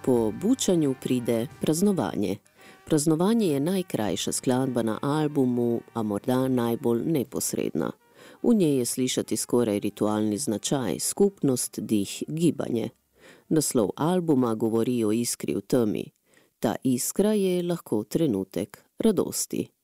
Po bučanju pride praznovanje. Praznovanje je najkrajša skladba na albumu, a morda najbolj neposredna. V njej je slišati skoraj ritualni značaj, skupnost, dih, gibanje. Naslov albuma govori o iskri v temi. Ta iskra je lahko trenutek radosti.